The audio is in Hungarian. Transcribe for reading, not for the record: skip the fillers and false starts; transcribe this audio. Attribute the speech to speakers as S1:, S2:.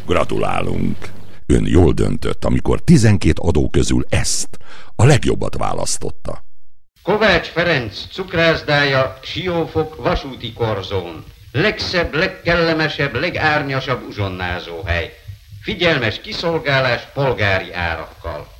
S1: Gratulálunk! Ön jól döntött, amikor 12 adó közül ezt, a legjobbat választotta.
S2: Kovács Ferenc cukrászdája, Siófok vasúti korzón. Legszebb, legkellemesebb, legárnyasabb uzsonnázóhely. Figyelmes kiszolgálás polgári árakkal.